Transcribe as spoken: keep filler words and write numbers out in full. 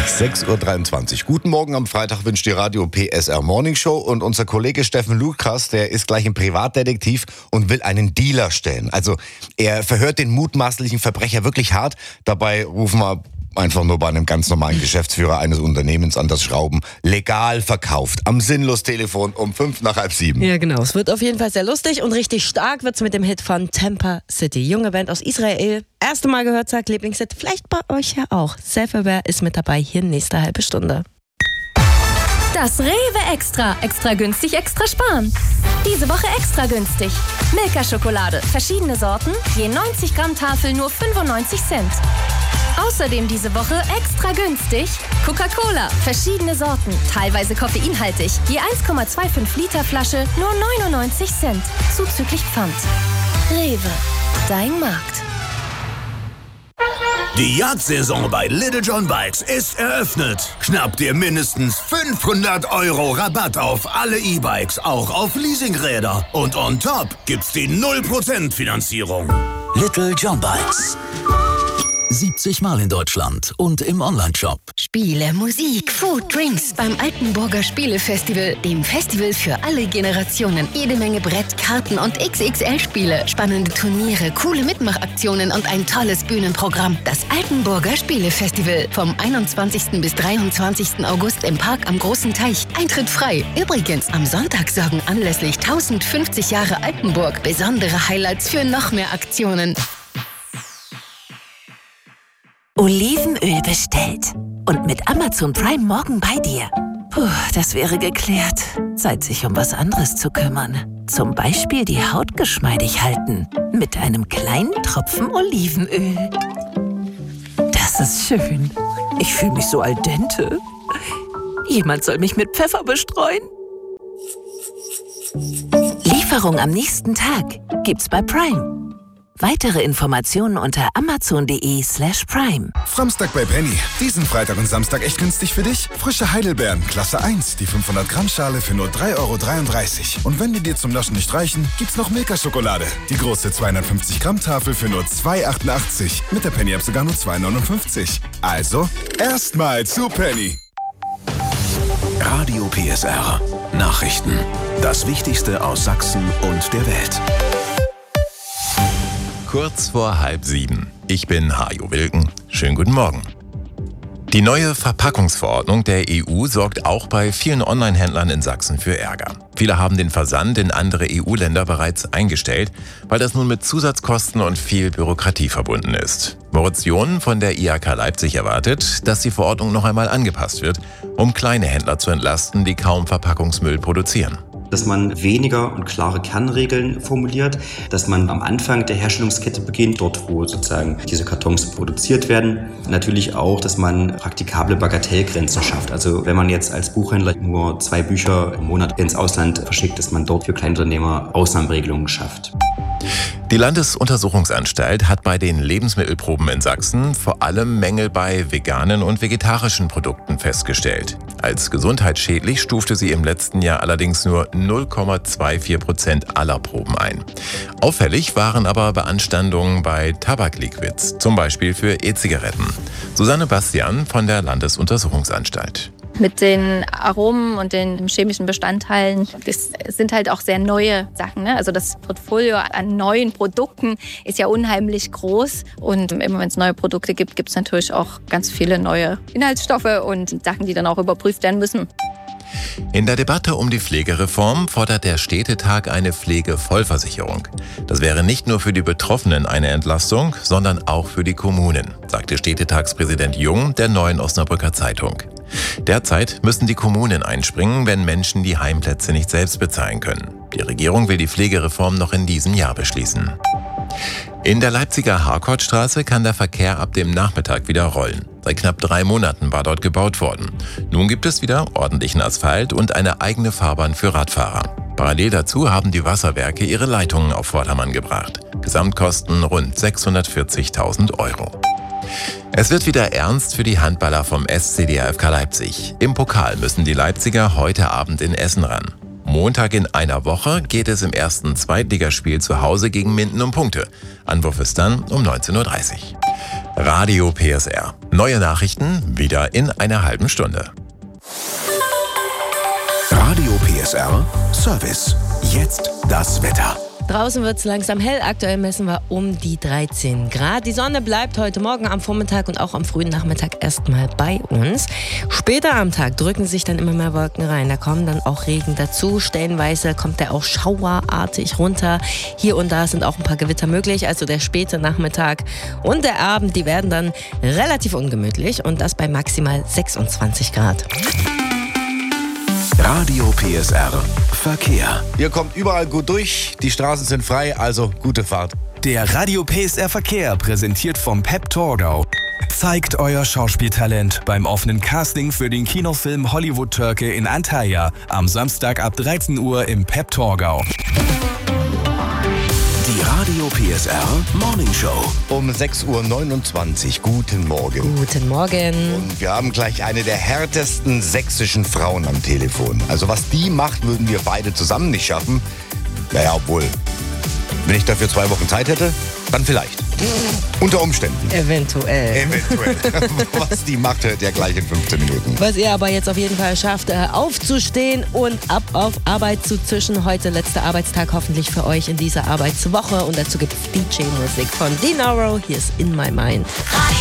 sechs Uhr dreiundzwanzig. Guten Morgen am Freitag wünscht die Radio P S R Morning Show. Und unser Kollege Steffen Lukas, der ist gleich ein Privatdetektiv und will einen Dealer stellen. Also er verhört den mutmaßlichen Verbrecher wirklich hart. Dabei rufen wir einfach nur bei einem ganz normalen Geschäftsführer eines Unternehmens an, das Schrauben legal verkauft. Am Sinnlos-Telefon um fünf nach halb sieben. Ja, genau. Es wird auf jeden Fall sehr lustig und richtig stark wird's mit dem Hit von Tampa City. Junge Band aus Israel. Erste Mal gehört, sagt Lieblingshit. Vielleicht bei euch ja auch. Self-Aware ist mit dabei. Hier nächste halbe Stunde. Das Rewe Extra. Extra günstig, extra sparen. Diese Woche extra günstig. Milka-Schokolade. Verschiedene Sorten. Je neunzig Gramm Tafel nur fünfundneunzig Cent. Außerdem diese Woche extra günstig Coca-Cola, verschiedene Sorten, teilweise koffeinhaltig, je eins Komma fünfundzwanzig Liter Flasche, nur neunundneunzig Cent, zuzüglich Pfand. Rewe, dein Markt. Die Jagdsaison bei Little John Bikes ist eröffnet. Schnapp dir mindestens fünfhundert Euro Rabatt auf alle E-Bikes, auch auf Leasingräder. Und on top gibt's die null Prozent Finanzierung. Little John Bikes. siebzig Mal in Deutschland und im Onlineshop. Spiele, Musik, Food, Drinks beim Altenburger Spielefestival, dem Festival für alle Generationen. Jede Menge Brett, Karten und X X L-Spiele, spannende Turniere, coole Mitmachaktionen und ein tolles Bühnenprogramm. Das Altenburger Spielefestival vom einundzwanzigsten bis dreiundzwanzigsten August im Park am Großen Teich. Eintritt frei. Übrigens, am Sonntag sorgen anlässlich tausendfünfzig Jahre Altenburg besondere Highlights für noch mehr Aktionen. Olivenöl bestellt. Und mit Amazon Prime morgen bei dir. Puh, das wäre geklärt. Zeit, sich um was anderes zu kümmern. Zum Beispiel die Haut geschmeidig halten. Mit einem kleinen Tropfen Olivenöl. Das ist schön. Ich fühle mich so al dente. Jemand soll mich mit Pfeffer bestreuen. Lieferung am nächsten Tag gibt's bei Prime. Weitere Informationen unter amazon.de slash prime. Samstag bei Penny. Diesen Freitag und Samstag echt günstig für dich? Frische Heidelbeeren, Klasse eins, die fünfhundert Gramm Schale für nur drei Euro dreiunddreißig. Und wenn die dir zum Naschen nicht reichen, gibt's noch Milka-Schokolade. Die große zweihundertfünfzig Gramm Tafel für nur zwei Euro achtundachtzig. Mit der Penny-App sogar nur zwei Euro neunundfünfzig. Also, erstmal zu Penny. Radio P S R. Nachrichten. Das Wichtigste aus Sachsen und der Welt. Kurz vor halb sieben. Ich bin Hajo Wilken. Schönen guten Morgen. Die neue Verpackungsverordnung der E U sorgt auch bei vielen Online-Händlern in Sachsen für Ärger. Viele haben den Versand in andere E U-Länder bereits eingestellt, weil das nun mit Zusatzkosten und viel Bürokratie verbunden ist. Moritz John von der I H K Leipzig erwartet, dass die Verordnung noch einmal angepasst wird, um kleine Händler zu entlasten, die kaum Verpackungsmüll produzieren. Dass man weniger und klare Kernregeln formuliert, dass man am Anfang der Herstellungskette beginnt, dort wo sozusagen diese Kartons produziert werden. Natürlich auch, dass man praktikable Bagatellgrenzen schafft. Also wenn man jetzt als Buchhändler nur zwei Bücher im Monat ins Ausland verschickt, dass man dort für Kleinunternehmer Ausnahmeregelungen schafft. Die Landesuntersuchungsanstalt hat bei den Lebensmittelproben in Sachsen vor allem Mängel bei veganen und vegetarischen Produkten festgestellt. Als gesundheitsschädlich stufte sie im letzten Jahr allerdings nur null Komma vierundzwanzig Prozent aller Proben ein. Auffällig waren aber Beanstandungen bei Tabakliquids, zum Beispiel für E-Zigaretten. Susanne Bastian von der Landesuntersuchungsanstalt. Mit den Aromen und den chemischen Bestandteilen, das sind halt auch sehr neue Sachen, ne? Also das Portfolio an neuen Produkten ist ja unheimlich groß. Und immer wenn es neue Produkte gibt, gibt es natürlich auch ganz viele neue Inhaltsstoffe und Sachen, die dann auch überprüft werden müssen. In der Debatte um die Pflegereform fordert der Städtetag eine Pflegevollversicherung. Das wäre nicht nur für die Betroffenen eine Entlastung, sondern auch für die Kommunen, sagte Städtetagspräsident Jung der Neuen Osnabrücker Zeitung. Derzeit müssen die Kommunen einspringen, wenn Menschen die Heimplätze nicht selbst bezahlen können. Die Regierung will die Pflegereform noch in diesem Jahr beschließen. In der Leipziger Harkortstraße kann der Verkehr ab dem Nachmittag wieder rollen. Seit knapp drei Monaten war dort gebaut worden. Nun gibt es wieder ordentlichen Asphalt und eine eigene Fahrbahn für Radfahrer. Parallel dazu haben die Wasserwerke ihre Leitungen auf Vordermann gebracht. Gesamtkosten rund sechshundertvierzigtausend Euro. Es wird wieder ernst für die Handballer vom S C D A F K Leipzig. Im Pokal müssen die Leipziger heute Abend in Essen ran. Montag in einer Woche geht es im ersten Zweitligaspiel zu Hause gegen Minden um Punkte. Anwurf ist dann um neunzehn Uhr dreißig. Radio P S R. Neue Nachrichten wieder in einer halben Stunde. Radio P S R Service. Jetzt das Wetter. Draußen wird es langsam hell. Aktuell messen wir um die dreizehn Grad. Die Sonne bleibt heute Morgen am Vormittag und auch am frühen Nachmittag erstmal bei uns. Später am Tag drücken sich dann immer mehr Wolken rein. Da kommen dann auch Regen dazu. Stellenweise kommt der auch schauerartig runter. Hier und da sind auch ein paar Gewitter möglich. Also der späte Nachmittag und der Abend, die werden dann relativ ungemütlich. Und das bei maximal sechsundzwanzig Grad. Radio P S R Verkehr. Ihr kommt überall gut durch, die Straßen sind frei, also gute Fahrt. Der Radio P S R Verkehr, präsentiert vom Pep Torgau. Zeigt euer Schauspieltalent beim offenen Casting für den Kinofilm Hollywood Türke in Antalya am Samstag ab dreizehn Uhr im Pep Torgau. Die Radio P S R Morning Show. Um sechs Uhr neunundzwanzig. Guten Morgen. Guten Morgen. Und wir haben gleich eine der härtesten sächsischen Frauen am Telefon. Also was die macht, würden wir beide zusammen nicht schaffen. Naja, obwohl, wenn ich dafür zwei Wochen Zeit hätte, dann vielleicht. Unter Umständen. Eventuell. Eventuell. Was die macht, hört ihr gleich in fünfzehn Minuten. Was ihr aber jetzt auf jeden Fall schafft, äh, aufzustehen und ab auf Arbeit zu zischen. Heute letzter Arbeitstag hoffentlich für euch in dieser Arbeitswoche. Und dazu gibt es D J-Musik von Dinaro. Hier ist In My Mind.